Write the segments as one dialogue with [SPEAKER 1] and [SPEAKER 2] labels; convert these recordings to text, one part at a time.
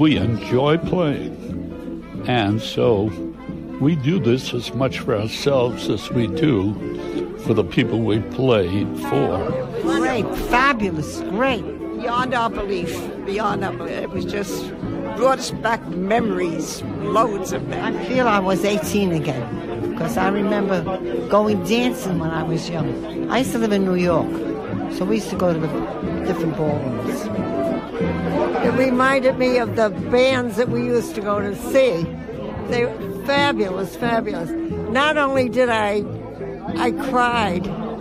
[SPEAKER 1] we enjoy playing. And so we do this as much for ourselves as we do for the people we play for.
[SPEAKER 2] Great, fabulous, great.
[SPEAKER 3] Beyond our belief. It was just brought us back memories, loads of them.
[SPEAKER 2] I feel I was 18 again, because I remember going dancing when I was young. I used to live in New York, so we used to go to the different ballrooms.
[SPEAKER 3] It reminded me of the bands that we used to go to see. They were fabulous, fabulous. Not only did I cried,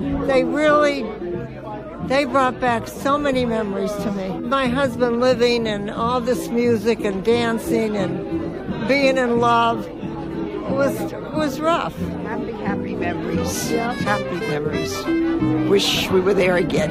[SPEAKER 3] they brought back so many memories to me. My husband living and all this music and dancing and being in love, it was rough.
[SPEAKER 4] Happy memories.
[SPEAKER 3] Yeah. Happy memories. Wish we were there again.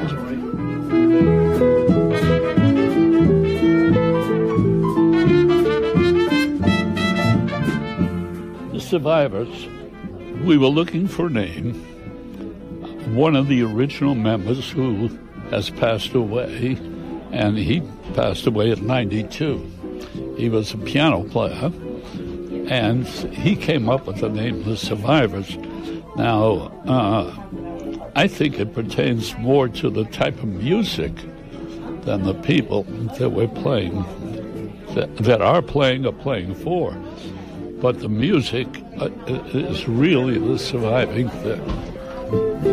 [SPEAKER 1] The Survivors, we were looking for a name. One of the original members who has passed away, and he passed away at 92. He was a piano player, and he came up with the name The Survivors. Now, I think it pertains more to the type of music than the people that we're playing, that are playing or playing for. But the music is really the surviving thing.